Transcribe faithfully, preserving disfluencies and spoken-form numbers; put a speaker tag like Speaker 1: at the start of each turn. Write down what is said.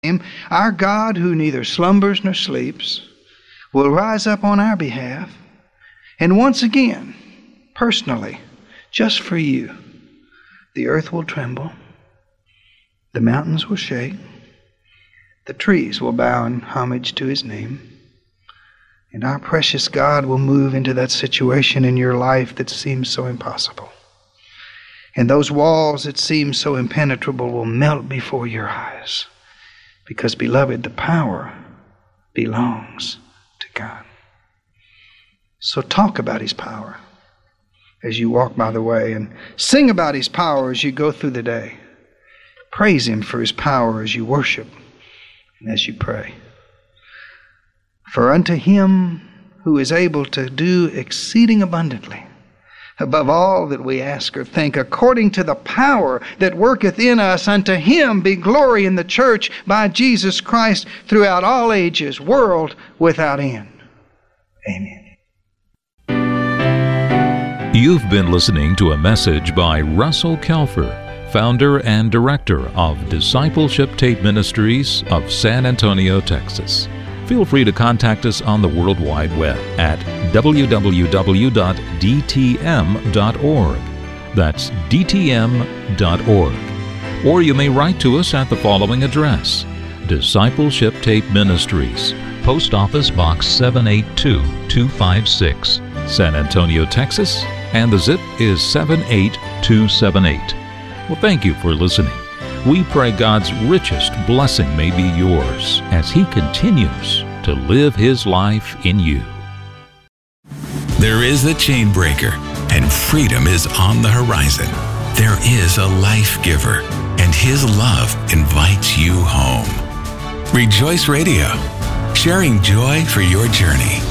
Speaker 1: Him, our God, who neither slumbers nor sleeps, will rise up on our behalf, and once again, personally, just for you, the earth will tremble, the mountains will shake, the trees will bow in homage to His name, and our precious God will move into that situation in your life that seems so impossible. And those walls that seem so impenetrable will melt before your eyes. Because, beloved, the power belongs to God. So talk about His power as you walk by the way, and sing about His power as you go through the day. Praise Him for His power as you worship and as you pray. For unto Him who is able to do exceeding abundantly, above all that we ask or think, according to the power that worketh in us, unto Him be glory in the church by Jesus Christ throughout all ages, world without end. Amen.
Speaker 2: You've been listening to a message by Russell Kelfer, founder and director of Discipleship Tape Ministries of San Antonio, Texas. Feel free to contact us on the World Wide Web at w w w dot d t m dot org. That's d t m dot org. Or you may write to us at the following address: Discipleship Tape Ministries, Post Office Box seven eight two two five six, San Antonio, Texas, and the zip is seven eight two seven eight. Well, thank you for listening. We pray God's richest blessing may be yours as He continues to live His life in you.
Speaker 3: There is a chain breaker, and freedom is on the horizon. There is a life giver, and His love invites you home. Rejoice Radio, sharing joy for your journey.